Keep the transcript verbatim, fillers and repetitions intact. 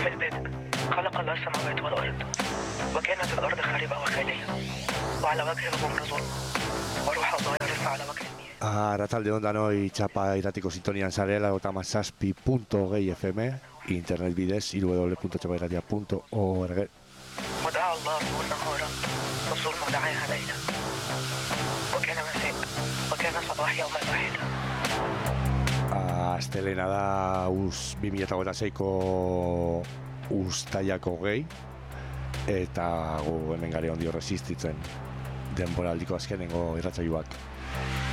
في البدء خلق الله السماوات والأرض وكانت الأرض خاربة وخالية وعلى وجه الغمر ظلم وروح الله يرف على وجه المياه. Arratsalde on danoi txapa iratiko sintonian zarela eta mazazpi punto gehi F M internet bidez w w w punto txapa iratia punto org. ودعا الله نهارا والظلمة دعاها ليلا وكان مساء وكان صباح يوم واحد. Astelena da uz bi mila hogeita seiko uztailako gehi eta gu hemen gare ondio resistitzen denboraldiko azkenengo irratzailuak.